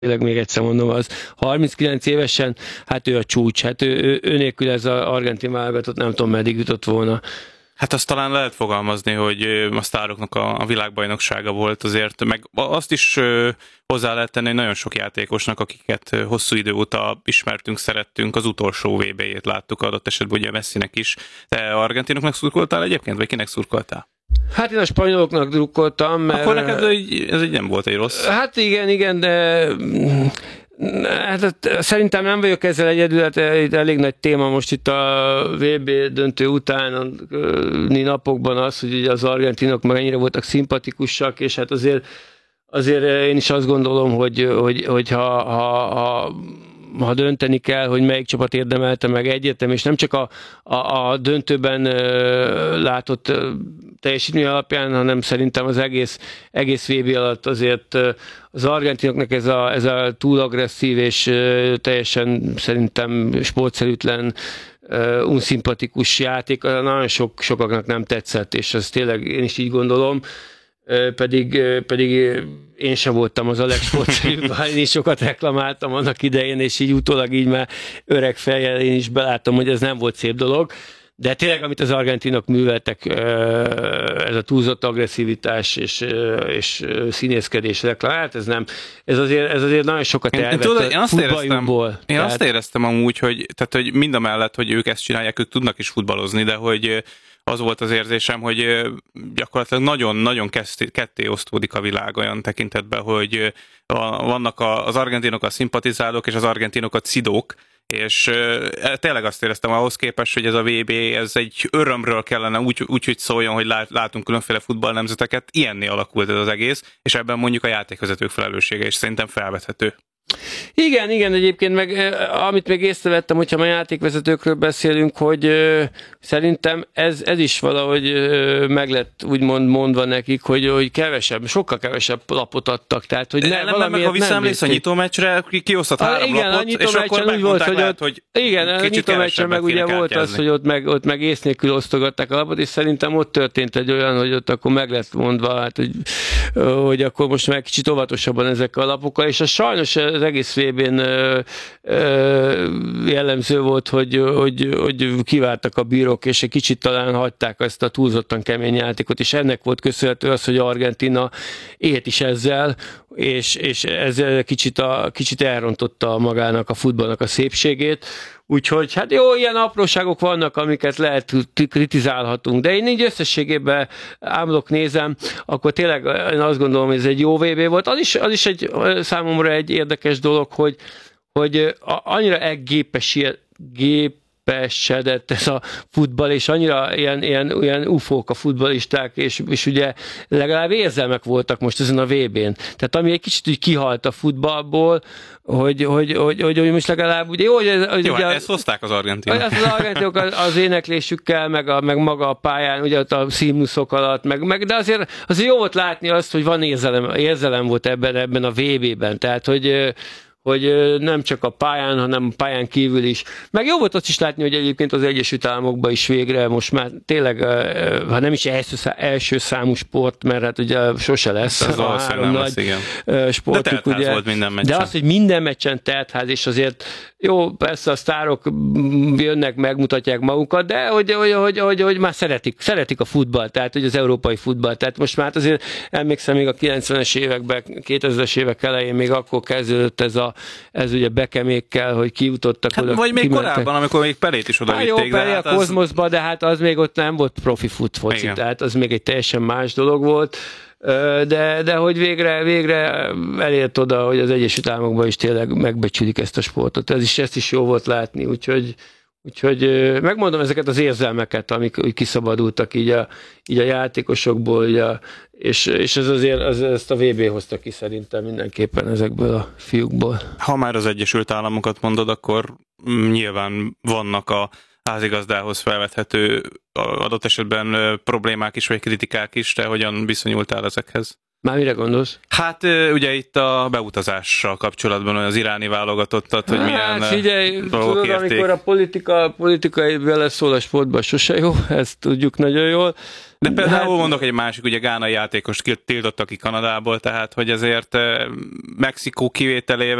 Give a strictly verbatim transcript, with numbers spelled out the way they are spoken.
tényleg még egyszer mondom, az harminckilenc évesen, hát ő a csúcs, hát ő, ő, ő nélkül ez az argentin válogatott nem tudom meddig jutott volna. Hát azt talán lehet fogalmazni, hogy a sztároknak a, a világbajnoksága volt azért, meg azt is hozzá lehet tenni, hogy nagyon sok játékosnak, akiket hosszú idő óta ismertünk, szerettünk, az utolsó vé bé-jét láttuk adott esetben ugye Messinek is. Te argentinoknak szurkoltál egyébként, vagy kinek szurkoltál? Hát én a spanyoloknak drukkoltam, mert... Akkor neked ez így, ez így nem volt egy rossz. Hát igen, igen, de... Hát, szerintem nem vagyok ezzel egyedül, hát elég nagy téma most itt a vé bé döntő utáni napokban az, hogy ugye az argentinok meg ennyire voltak szimpatikusak, és hát azért, azért én is azt gondolom, hogy, hogy, hogy ha, ha, ha ha dönteni kell, hogy melyik csapat érdemelte meg egyértelmű, és nem csak a, a, a döntőben uh, látott uh, teljesítmény alapján, hanem szerintem az egész, egész vé bé alatt azért uh, az argentinoknak ez a, ez a túl agresszív és uh, teljesen szerintem sportszerűtlen, uh, unszimpatikus játék, nagyon sok, sokaknak nem tetszett, és ez tényleg én is így gondolom. Pedig, pedig én sem voltam az a legsportszerűbb, én is sokat reklamáltam annak idején, és így utólag így már öreg fejjel én is belátom, hogy ez nem volt szép dolog. De tényleg, amit az argentinok műveltek, ez a túlzott agresszivitás és, és színészkedés reklamált, ez nem, ez azért, ez azért nagyon sokat elvett a futballjunkból. Én tehát... azt éreztem amúgy, hogy, tehát, hogy mind a mellett, hogy ők ezt csinálják, ők tudnak is futballozni, de hogy az volt az érzésem, hogy gyakorlatilag nagyon-nagyon ketté osztódik a világ olyan tekintetben, hogy vannak az argentinok a szimpatizálók, és az argentinok a cidók, és tényleg azt éreztem ahhoz képest, hogy ez a vé bé, ez egy örömről kellene úgy, úgy hogy szóljon, hogy látunk különféle futballnemzeteket, ilyenné alakult ez az egész, és ebben mondjuk a játékvezetők felelőssége is szerintem felvethető. Igen, igen, egyébként meg amit még észrevettem, hogyha a játékvezetőkről beszélünk, hogy ö, szerintem ez, ez is valahogy ö, meg lett úgymond mondva nekik, hogy, hogy kevesebb, sokkal kevesebb lapot adtak. Tehát, hogy ne, nem, meg ha visszaemléksz a nyitómeccsre, kiosztott három igen, lapot, és akkor úgy volt, hogy lehet, ott, hogy igen, a nyitómeccsen meg ugye volt az, hogy ott meg, ott meg ész nélkül osztogatták a lapot, és szerintem ott történt egy olyan, hogy ott akkor meg lett mondva, hát, hogy, hogy akkor most meg kicsit óvatosabban ezek a lapokkal, és az sajnos az egész vé bén jellemző volt, hogy, hogy, hogy kiváltak a bírók, és egy kicsit talán hagyták ezt a túlzottan kemény játékot, és ennek volt köszönhető az, hogy Argentína élt is ezzel, és, és ezzel kicsit, a, kicsit elrontotta magának a futballnak a szépségét. Úgyhogy hát jó, ilyen apróságok vannak, amiket lehet kritizálhatunk, de én így összességében ámlok nézem, akkor tényleg én azt gondolom, hogy ez egy jó vé bé volt. Az is, az is egy, számomra egy érdekes dolog, hogy, hogy annyira elgépesedett ez a futball, és annyira ilyen, ilyen, ilyen ufók a futballisták, és, és ugye legalább érzelmek voltak most ezen a vé bén. Tehát ami egy kicsit úgy kihalt a futballból, hogy, hogy, hogy, hogy, hogy most legalább ugye jó, hogy, ez, hogy jó, ugye, ezt hozták az argentinok. Az argentinok az, az éneklésükkel, meg, a, meg maga a pályán, ugye ott a színmuszok alatt, meg, meg, de azért, azért jó volt látni azt, hogy van érzelem, érzelem volt ebben, ebben a vé bében, tehát hogy hogy nem csak a pályán, hanem a pályán kívül is. Meg jó volt azt is látni, hogy egyébként az Egyesült Államokban is végre most már tényleg, ha nem is első, első számú sport, mert hát ugye sose lesz ez a három nagy lesz. sportjuk. De ugye. Volt minden meccsen. De az, hogy minden meccsen teltház, és azért jó, persze a sztárok jönnek, megmutatják magukat, de hogy, hogy, hogy, hogy, hogy már szeretik, szeretik a futball, tehát hogy az európai futball. Tehát most már azért emlékszem még a kilencvenes években, kétezres évek elején még akkor kezdődött ez a ez ugye Bekemékkel, hogy kijutottak hát, oda. Vagy még kimentek. Korábban, amikor még Pelét is oda hát vitték. Jó, Pelé a hát Kozmoszba, az... de hát az még ott nem volt profi futfoci, tehát az még egy teljesen más dolog volt. De, de hogy végre, végre elért oda, hogy az Egyesült Államokban is tényleg megbecsülik ezt a sportot. Ez is, ezt is jó volt látni, úgyhogy Úgyhogy megmondom ezeket az érzelmeket, amik úgy kiszabadultak így a, így a játékosokból, így a, és, és ez azért az, ezt a vé bé hozta ki szerintem mindenképpen ezekből a fiúkból. Ha már az Egyesült Államokat mondod, akkor nyilván vannak a házigazdához felvethető adott esetben problémák is, vagy kritikák is, te hogyan viszonyultál ezekhez? Már mire gondolsz? Hát ugye itt a beutazással kapcsolatban az iráni válogatottat, hogy milyen hát figyelj, tudod, érték. amikor a politika, politikai beleszól a sportba, sose jó, ezt tudjuk nagyon jól. De például hát, mondok egy másik, ugye gánai játékost tiltottak ki Kanadából, tehát hogy ezért Mexikó kivételével